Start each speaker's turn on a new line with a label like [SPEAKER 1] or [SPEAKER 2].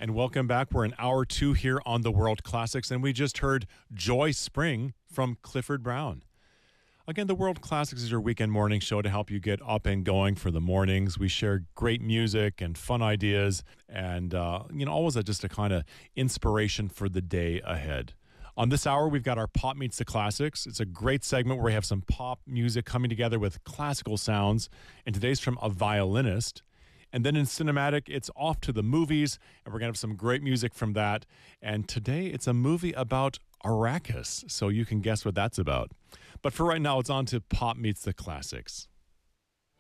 [SPEAKER 1] and welcome back. We're in hour two here on the World Classics, and we just heard Joy Spring from Clifford Brown. Again, the World Classics is your weekend morning show to help you get up and going for the mornings. We share great music and fun ideas, and always just a kind of inspiration for the day ahead. On this hour, we've got our Pop Meets the Classics. It's a great segment where we have some pop music coming together with classical sounds, and today's from a violinist. And then in Cinematic, it's off to the movies, and we're going to have some great music from that. And today, it's a movie about Arrakis, so you can guess what that's about. But for right now, it's on to Pop Meets the Classics.